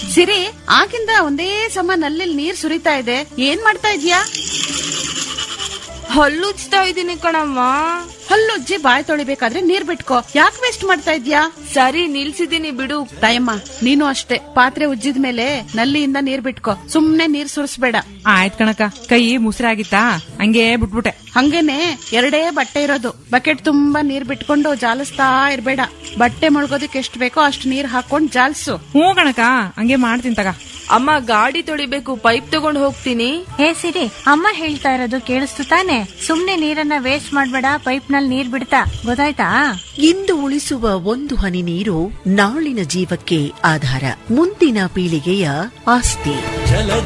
ಸಿರಿ, ಆಗಿಂದ ಒಂದೇ ಸಮ ನಲ್ಲಿ ನೀರ್ ಸುರಿತಾ ಇದೆ. ಏನ್ ಮಾಡ್ತಾ ಇದ್ಯಾ? ಹಲ್ಲುಜ್ತಾ ಇದೀನಿ ಕಣಮ್ಮ. ಹಲ್ಲುಜ್ಜಿ ಬಾಯ್ ತೊಳಿಬೇಕಾದ್ರೆ ನೀರ್ ಬಿಟ್ಕೋ. ಯಾಕೆ ವೇಸ್ಟ್ ಮಾಡ್ತಾ ಇದ್ಯಾ? ಸರಿ, ನಿಲ್ಸಿದೀನಿ ಬಿಡು. ತಾಯಮ್ಮ, ನೀನು ಅಷ್ಟೇ. ಪಾತ್ರೆ ಉಜ್ಜಿದ್ಮೇಲೆ ನಲ್ಲಿಯಿಂದ ನೀರ್ ಬಿಟ್ಕೋ. ಸುಮ್ನೆ ನೀರ್ ಸುರಿಸ್ಬೇಡ. ಆಯ್ತ್ ಕಣಕ, ಕೈ ಮುಸ್ರಾಗಿತ್ತಾ ಹಂಗೆ ಬಿಟ್ಬಿಟ್ಟೆ. ಹಂಗೇನೆ 2 ಬಟ್ಟೆ ಇರೋದು. ಬಕೆಟ್ ತುಂಬಾ ನೀರ್ ಬಿಟ್ಕೊಂಡು ಜಾಲಿಸ್ತಾ ಇರ್ಬೇಡ. ಬಟ್ಟೆ ಮುಳುಗೋದಕ್ಕೆ ಎಷ್ಟ್ ಬೇಕೋ ಅಷ್ಟ್ ನೀರ್ ಹಾಕೊಂಡ್ ಜಾಲ್ಸು. ಹ್ಞೂ ಕಣಕ, ಹಂಗೆ ಮಾಡ್ತೀನಿ ತಗ. ಅಮ್ಮ, ಗಾಡಿ ತೊಳಿಬೇಕು, ಪೈಪ್ ತಗೊಂಡ್ ಹೋಗ್ತೀನಿ. ಹೇ ಸಿರಿ, ಅಮ್ಮ ಹೇಳ್ತಾ ಇರೋದು ಕೇಳಿಸ್ತು ತಾನೆ? ಸುಮ್ನೆ ನೀರನ್ನ ವೇಸ್ಟ್ ಮಾಡ್ಬೇಡ, ಪೈಪ್ ನಲ್ಲಿ ನೀರ್ ಬಿಡ್ತಾ, ಗೊತ್ತಾಯ್ತಾ? ಇಂದು ಉಳಿಸುವ ಒಂದು ಹನಿ ನೀರು ನಾಳಿನ ಜೀವಕ್ಕೆ ಆಧಾರ, ಮುಂದಿನ ಪೀಳಿಗೆಯ ಆಸ್ತಿ.